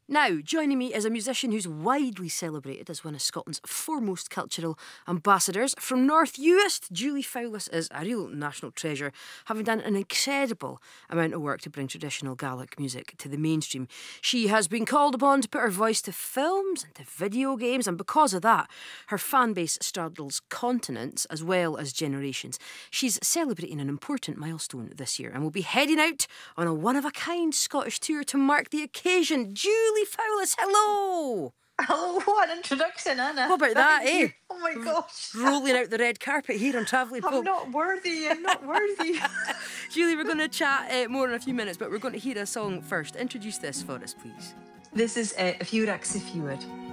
Now, joining me is a musician who's widely celebrated as one of Scotland's foremost cultural ambassadors. From North Uist, Julie Fowlis is a real national treasure, having done an incredible amount of work to bring traditional Gaelic music to the mainstream. She has been called upon to put her voice to films and to video games, and because of that, her fan base straddles continents as well as generations. She's celebrating an important milestone this year and will be heading out on a one-of-a-kind Scottish tour to mark the occasion. Julie Fowlis, hello! Oh, what an introduction, Anna. What about that, Thank you. eh? Oh my gosh. Rolling out the red carpet here on Travelling I'm Pub. not worthy. I'm not worthy. Julie, we're going to chat more in a few minutes, but we're going to hear a song first. Introduce this for us, please. This is If You Were If You Would.